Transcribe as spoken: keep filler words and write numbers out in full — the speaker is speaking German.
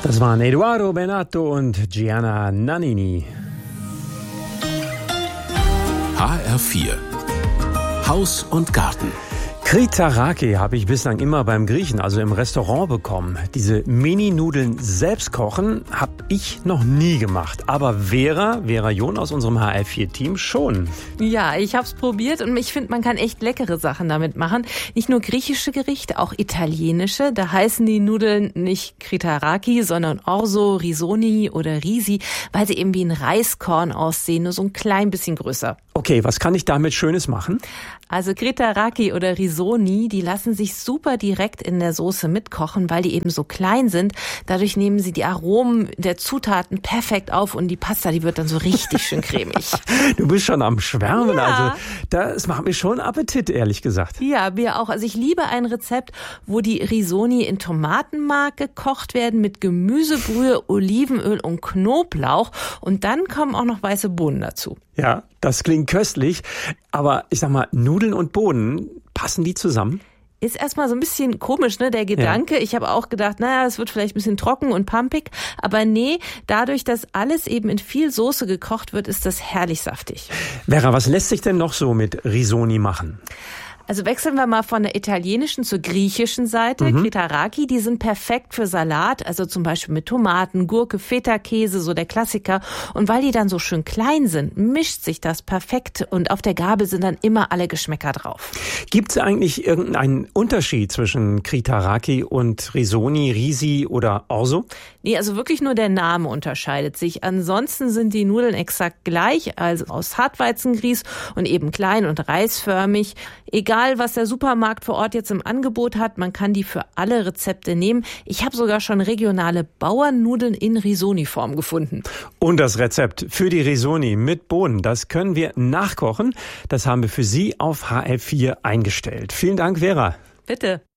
Das waren Edoardo Bennato und Gianna Nannini. H R vier Haus und Garten. Kritaraki habe ich bislang immer beim Griechen, also im Restaurant, bekommen. Diese Mini-Nudeln selbst kochen habe ich noch nie gemacht. Aber Vera, Vera John aus unserem H R vier Team schon. Ja, ich habe es probiert und ich finde, man kann echt leckere Sachen damit machen. Nicht nur griechische Gerichte, auch italienische. Da heißen die Nudeln nicht Kritaraki, sondern Orzo, Risoni oder Risi, weil sie eben wie ein Reiskorn aussehen, nur so ein klein bisschen größer. Okay, was kann ich damit Schönes machen? Also Kritaraki oder Risoni, die lassen sich super direkt in der Soße mitkochen, weil die eben so klein sind. Dadurch nehmen sie die Aromen der Zutaten perfekt auf und die Pasta, die wird dann so richtig schön cremig. Du bist schon am Schwärmen, Ja. also das macht mir schon Appetit, ehrlich gesagt. Ja, mir auch. Also ich liebe ein Rezept, wo die Risoni in Tomatenmark gekocht werden mit Gemüsebrühe, Olivenöl und Knoblauch. Und dann kommen auch noch weiße Bohnen dazu. Ja, das klingt köstlich, aber ich sag mal, Nudeln und Bohnen, passen die zusammen? Ist erstmal so ein bisschen komisch, ne, der Gedanke. Ja. Ich habe auch gedacht, naja, es wird vielleicht ein bisschen trocken und pumpig. Aber nee, dadurch, dass alles eben in viel Soße gekocht wird, ist das herrlich saftig. Vera, was lässt sich denn noch so mit Risoni machen? Also wechseln wir mal von der italienischen zur griechischen Seite. Mhm. Kritaraki, die sind perfekt für Salat, also zum Beispiel mit Tomaten, Gurke, Feta-Käse, so der Klassiker. Und weil die dann so schön klein sind, mischt sich das perfekt und auf der Gabel sind dann immer alle Geschmäcker drauf. Gibt es eigentlich irgendeinen Unterschied zwischen Kritaraki und Risoni, Risi oder Orzo? Nee, also wirklich nur der Name unterscheidet sich. Ansonsten sind die Nudeln exakt gleich, also aus Hartweizengrieß und eben klein und reisförmig. Egal, was der Supermarkt vor Ort jetzt im Angebot hat, man kann die für alle Rezepte nehmen. Ich habe sogar schon regionale Bauernnudeln in Risoni-Form gefunden. Und das Rezept für die Risoni mit Bohnen, das können wir nachkochen. Das haben wir für Sie auf H R vier eingestellt. Vielen Dank, Vera. Bitte.